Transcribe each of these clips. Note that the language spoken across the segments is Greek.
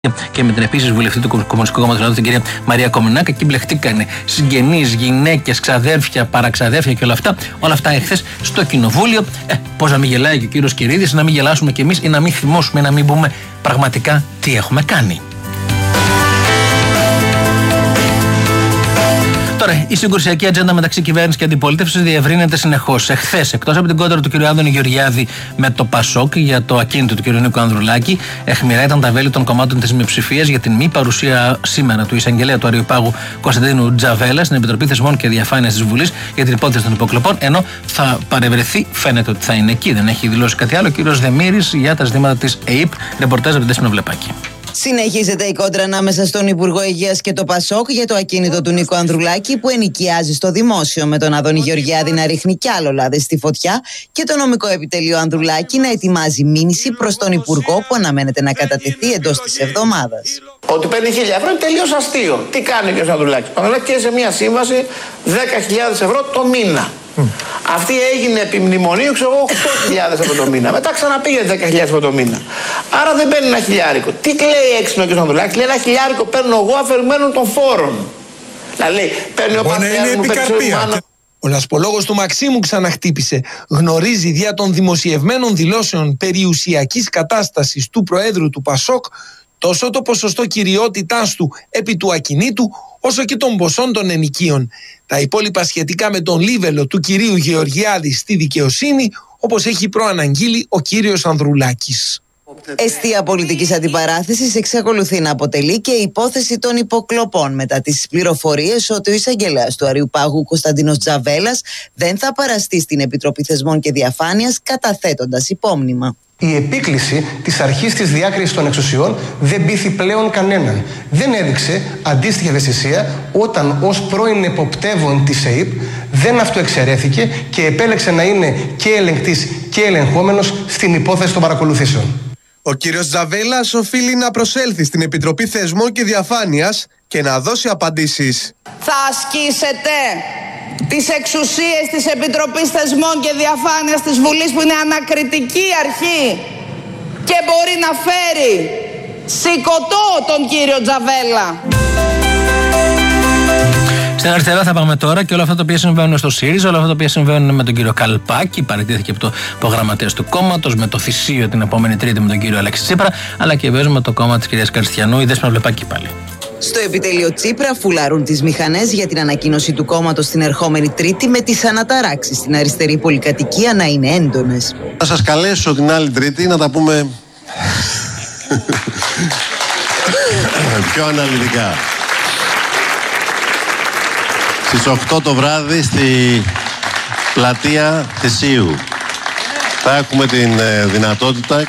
Και με την επίσης βουλευτή του Κομμουνιστικού Κόμματος Ελλάδος, την κυρία Μαρία Κομινάκα, εκεί μπλεχτήκανε συγγενείς, γυναίκες, ξαδέρφια, παραξαδέρφια και όλα αυτά. Όλα αυτά εχθές στο κοινοβούλιο. Πώς να μην γελάει και ο κύριος Κυρίδης, να μην γελάσουμε κι εμείς ή να μην θυμώσουμε, να μην πούμε πραγματικά τι έχουμε κάνει. Τώρα, η συγκρουσιακή ατζέντα μεταξύ κυβέρνησης και αντιπολίτευσης διευρύνεται συνεχώς. Εχθές, εκτός από την κόντρα του κ. Άδωνη Γεωργιάδη με το Πασόκ για το ακίνητο του κ. Νίκου Ανδρουλάκη, αιχμηρά ήταν τα βέλη των κομμάτων της μειοψηφίας για την μη παρουσία σήμερα του εισαγγελέα του Αριοπάγου Κωνσταντίνου Τζαβέλα στην Επιτροπή Θεσμών και Διαφάνειας της Βουλής για την υπόθεση των υποκλοπών. Ενώ θα παρευρεθεί, φαίνεται ότι θα είναι εκεί, δεν έχει δηλώσει κάτι άλλο, ο κ. Δεμήρης για τα ζητήματα της ΕΕΠ. Ρεπορτάζ από την Δέσποινα Βλεπάκη. Συνεχίζεται η κόντρα ανάμεσα στον Υπουργό Υγείας και το Πασόκ για το ακίνητο του Νίκου Ανδρουλάκη, που ενοικιάζει στο δημόσιο, με τον Άδωνη Γεωργιάδη να ρίχνει κι άλλο λάδι στη φωτιά και το νομικό επιτελείο Ανδρουλάκη να ετοιμάζει μήνυση προς τον Υπουργό, που αναμένεται να κατατεθεί εντός της εβδομάδας. Ότι παίρνει 1.000 ευρώ είναι τελείως αστείο. Τι κάνει ο κ. Ανδρουλάκης? Ο Ανδρουλάκης σε μια σύμβαση 10.000 ευρώ το μήνα. Αυτή έγινε επί μνημονίου, ξέρω εγώ, 8.000 ευρώ το μήνα. Μετά ξαναπήγε 10.000 ευρώ το μήνα. Άρα δεν παίρνει 1.000. Τι λέει έξυπνο ο κ. Ανδρουλάκης? Λέει 1.000 παίρνω εγώ αφαιρμένων των φόρων. Δηλαδή παίρνει ο πατέρας μου, παίρνει. Ο λασπολόγος του Μαξίμου ξαναχτύπησε. Γνωρίζει δια των δημοσιευμένων δηλώσεων περιουσιακής κατάστασης του Προέδρου του Πασόκ τόσο το ποσοστό κυριότητάς του επί του ακινήτου, όσο και των ποσών των ενοικίων. Τα υπόλοιπα σχετικά με τον λίβελο του κυρίου Γεωργιάδη στη δικαιοσύνη, όπως έχει προαναγγείλει ο κύριος Ανδρουλάκης. Εστία πολιτικής αντιπαράθεσης εξακολουθεί να αποτελεί και η υπόθεση των υποκλοπών, μετά τις πληροφορίες ότι ο εισαγγελέας του Αριοπάγου Κωνσταντίνος Τζαβέλας δεν θα παραστεί στην Επιτροπή Θεσμών και Διαφάνειας, καταθέτοντας υπόμνημα. Η επίκληση της αρχής της διάκρισης των εξουσιών δεν πείθει πλέον κανέναν. Δεν έδειξε αντίστοιχη ευαισθησία όταν ως πρώην εποπτεύων της ΕΕΠ δεν αυτοεξαιρέθηκε και επέλεξε να είναι και ελεγκτής και ελεγχόμενος στην υπόθεση των παρακολουθήσεων. Ο κύριος Τζαβέλας οφείλει να προσέλθει στην Επιτροπή Θεσμών και Διαφάνειας και να δώσει απαντήσεις. Θα ασκήσετε τις εξουσίες της Επιτροπής Θεσμών και Διαφάνειας της Βουλής, που είναι ανακριτική αρχή και μπορεί να φέρει σηκωτό τον κύριο Τζαβέλα. Στην αριστερά θα πάμε τώρα και όλα αυτά τα οποία συμβαίνουν στο ΣΥΡΙΖΑ, όλα αυτά τα οποία συμβαίνουν με τον κύριο Καλπάκη, παραιτήθηκε από το προγραμματέας του κόμματος, με το θυσίο την επόμενη Τρίτη με τον κύριο Αλέξη Τσίπρα, αλλά και βέβαια με το κόμμα της κυρίας Καριστιανού. Η Δέσποινα Βλεπάκη πάλι. Στο επιτελείο Τσίπρα φουλάρουν τις μηχανές για την ανακοίνωση του κόμματος την ερχόμενη Τρίτη, με τις αναταράξεις στην αριστερή πολυκατοικία να είναι έντονες. Θα σας καλέσω την άλλη Τρίτη να τα πούμε πιο αναλυτικά. Στις 8 το βράδυ στη πλατεία Θησίου θα έχουμε την δυνατότητα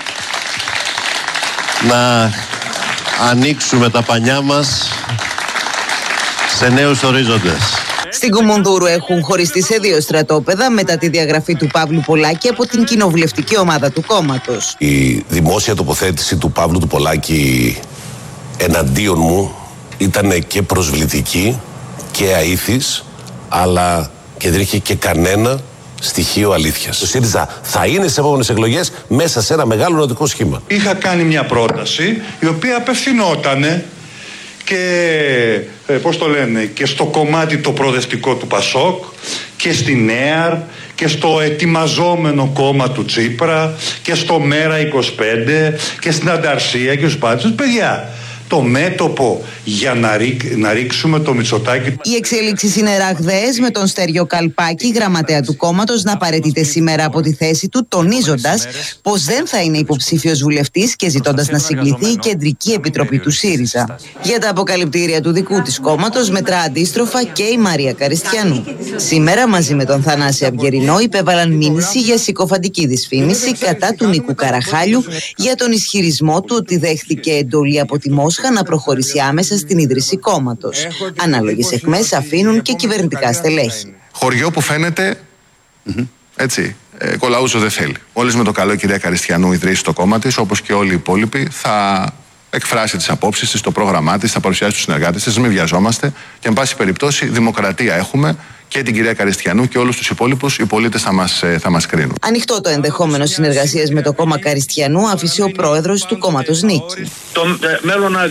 να ανοίξουμε τα πανιά μας σε νέους ορίζοντες. Στην Κουμουνδούρου έχουν χωριστεί σε δύο στρατόπεδα μετά τη διαγραφή του Παύλου Πολάκη από την κοινοβουλευτική ομάδα του κόμματος. Η δημόσια τοποθέτηση του Παύλου του Πολάκη εναντίον μου ήταν και προσβλητική και αήθης, αλλά και δεν είχε και κανένα στοιχείο αλήθειας. Το ΣΥΡΙΖΑ θα είναι στις επόμενες εκλογές μέσα σε ένα μεγάλο νοτικό σχήμα. Είχα κάνει μια πρόταση η οποία απευθυνότανε και, και στο κομμάτι το προοδευτικό του Πασόκ και στην ΕΑΡ και στο ετοιμαζόμενο κόμμα του Τσίπρα και στο ΜΕΡΑ 25 και στην Ανταρσία και στους πάντες. Παιδιά, το μέτωπο για να ρίξουμε το Μητσοτάκη. Οι εξέλιξεις είναι ραγδαίες, με τον Στέριο Καλπάκη, γραμματέα του κόμματος, να παραιτείται σήμερα από τη θέση του, τονίζοντας πως δεν θα είναι υποψήφιος βουλευτής και ζητώντας να συγκληθεί η Κεντρική Επιτροπή του ΣΥΡΙΖΑ. Για τα αποκαλυπτήρια του δικού της κόμματος μετρά αντίστροφα και η Μαρία Καριστιανού. Σήμερα, μαζί με τον Θανάση Αυγερινό, υπέβαλαν μήνυση για συκοφαντική δυσφήμιση κατά του Νίκου Καραχάλιου για τον ισχυρισμό του ότι δέχθηκε εντολή από τη Μόσχα να προχωρήσει άμεσα στην ίδρυση κόμματος. Ανάλογες αιχμές αφήνουν και κυβερνητικά στελέχη. Χωριό που φαίνεται έτσι, κολαούζο δεν θέλει. Όλες με το καλό η κυρία Καριστιανού ιδρύσει το κόμμα της, όπως και όλοι οι υπόλοιποι, θα εκφράσει τις απόψεις της, το πρόγραμμά της, θα παρουσιάσει τους συνεργάτες της, μην βιαζόμαστε και εν πάση περιπτώσει δημοκρατία έχουμε και την κυρία Καριστιανού και όλους τους υπόλοιπους, οι πολίτες θα μας κρίνουν. Ανοιχτό το ενδεχόμενο συνεργασίας με το κόμμα Καριστιανού άφησε ο πρόεδρος του κόμματος Νίκη. Το μέλλον